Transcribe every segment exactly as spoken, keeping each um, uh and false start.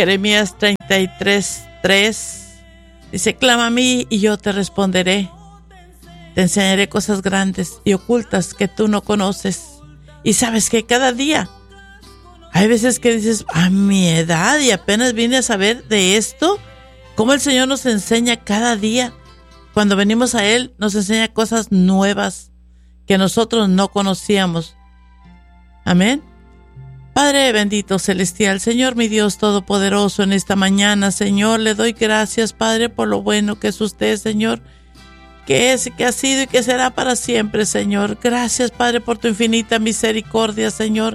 Jeremías treinta y tres, tres dice: clama a mí y yo te responderé. Te enseñaré cosas grandes y ocultas que tú no conoces. Y sabes que cada día hay veces que dices: a mi edad y apenas vine a saber de esto. Cómo el Señor nos enseña cada día. Cuando venimos a Él, nos enseña cosas nuevas que nosotros no conocíamos. Amén. Padre bendito celestial, Señor mi Dios todopoderoso, en esta mañana, Señor, le doy gracias, Padre, por lo bueno que es usted, Señor, que es, que ha sido y que será para siempre, Señor. Gracias, Padre, por tu infinita misericordia, Señor.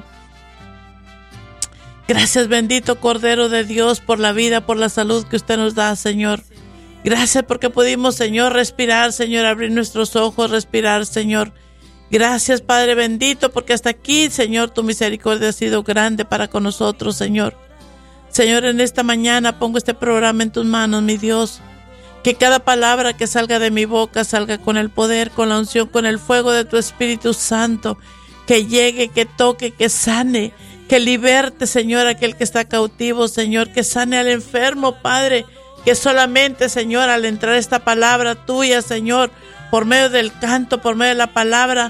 Gracias, bendito Cordero de Dios, por la vida, por la salud que usted nos da, Señor. Gracias porque pudimos, Señor, respirar, Señor, abrir nuestros ojos, respirar, Señor. Gracias, Padre bendito, porque hasta aquí, Señor, tu misericordia ha sido grande para con nosotros, Señor. Señor, en esta mañana pongo este programa en tus manos, mi Dios. Que cada palabra que salga de mi boca salga con el poder, con la unción, con el fuego de tu Espíritu Santo. Que llegue, que toque, que sane, que liberte, Señor, aquel que está cautivo, Señor. Que sane al enfermo, Padre. Que solamente, Señor, al entrar esta palabra tuya, Señor, por medio del canto, por medio de la palabra,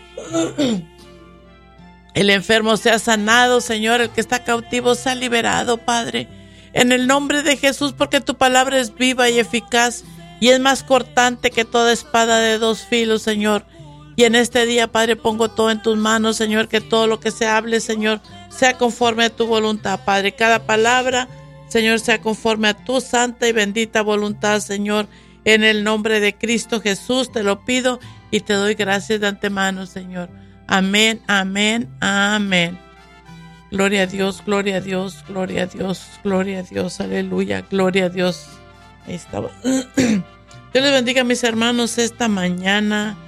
el enfermo sea sanado, Señor, el que está cautivo sea liberado, Padre, en el nombre de Jesús, porque tu palabra es viva y eficaz y es más cortante que toda espada de dos filos, Señor. Y en este día, Padre, pongo todo en tus manos, Señor, que todo lo que se hable, Señor, sea conforme a tu voluntad, Padre. Cada palabra, Señor, sea conforme a tu santa y bendita voluntad, Señor. En el nombre de Cristo Jesús te lo pido y te doy gracias de antemano, Señor. Amén, amén, amén. Gloria a Dios, gloria a Dios, gloria a Dios, gloria a Dios, aleluya, gloria a Dios. Ahí estaba. Dios les bendiga, mis hermanos, esta mañana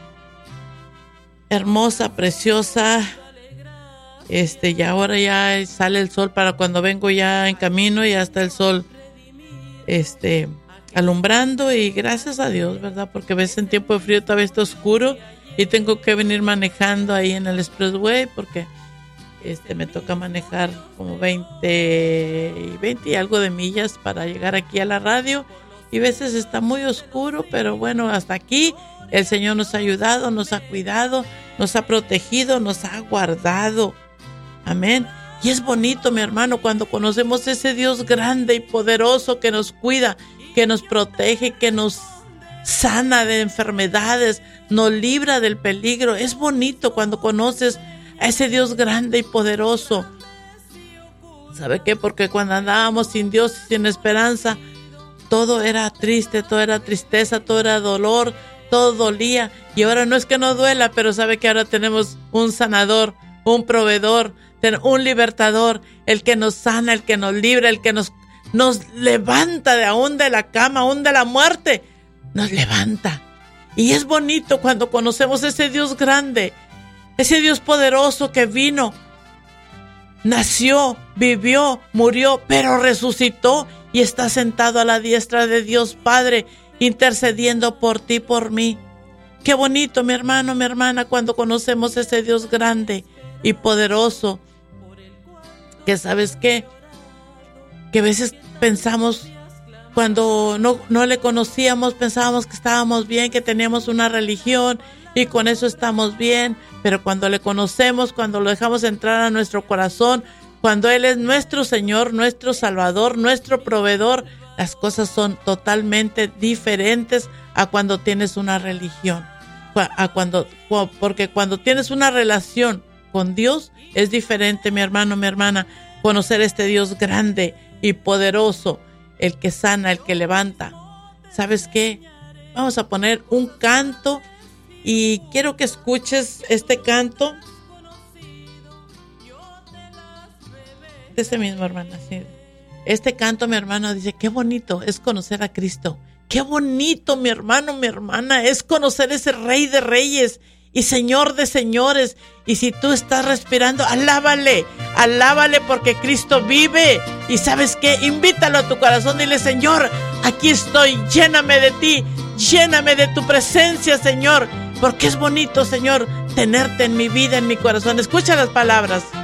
hermosa, preciosa. Este, y ahora ya sale el sol para cuando vengo ya en camino, ya está el sol, este, alumbrando, y gracias a Dios, ¿verdad? Porque a veces en tiempo de frío todavía está oscuro y tengo que venir manejando ahí en el expressway porque este me toca manejar como veinte y algo de millas para llegar aquí a la radio, y a veces está muy oscuro, pero bueno, hasta aquí el Señor nos ha ayudado, nos ha cuidado, nos ha protegido, nos ha guardado. Amén. Y es bonito, mi hermano, cuando conocemos ese Dios grande y poderoso que nos cuida, que nos protege, que nos sana de enfermedades, nos libra del peligro. Es bonito cuando conoces a ese Dios grande y poderoso. ¿Sabe qué? Porque cuando andábamos sin Dios y sin esperanza, todo era triste, todo era tristeza, todo era dolor, todo dolía. Y ahora no es que no duela, pero sabe que ahora tenemos un sanador, un proveedor, un libertador, el que nos sana, el que nos libra, el que nos Nos levanta de aún de la cama, aún de la muerte. Nos levanta. Y es bonito cuando conocemos ese Dios grande, ese Dios poderoso que vino, nació, vivió, murió, pero resucitó y está sentado a la diestra de Dios Padre, intercediendo por ti, por mí. Qué bonito, mi hermano, mi hermana, cuando conocemos ese Dios grande y poderoso, que sabes qué, que a veces pensamos, cuando no, no le conocíamos, pensábamos que estábamos bien, que teníamos una religión y con eso estamos bien, pero cuando le conocemos, cuando lo dejamos entrar a nuestro corazón, cuando Él es nuestro Señor, nuestro Salvador, nuestro proveedor, las cosas son totalmente diferentes a cuando tienes una religión, a cuando, porque cuando tienes una relación con Dios es diferente, mi hermano, mi hermana, conocer este Dios grande y poderoso, el que sana, el que levanta. ¿Sabes qué? Vamos a poner un canto y quiero que escuches este canto. Este mismo, hermana, sí. Este canto, mi hermano, dice, qué bonito es conocer a Cristo. Qué bonito, mi hermano, mi hermana, es conocer ese Rey de Reyes y Señor de señores. Y si tú estás respirando, alábale, alábale porque Cristo vive. Y ¿sabes qué? Invítalo a tu corazón, dile, Señor, aquí estoy, lléname de ti, lléname de tu presencia, Señor, porque es bonito, Señor, tenerte en mi vida, en mi corazón. Escucha las palabras.